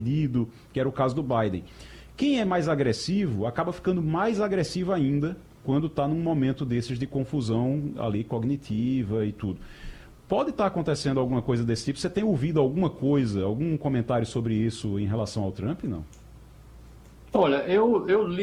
que era o caso do Biden. Quem é mais agressivo acaba ficando mais agressivo ainda quando está num momento desses de confusão ali cognitiva e tudo. Pode estar acontecendo alguma coisa desse tipo? Você tem ouvido alguma coisa, algum comentário sobre isso em relação ao Trump? Não? Olha, eu li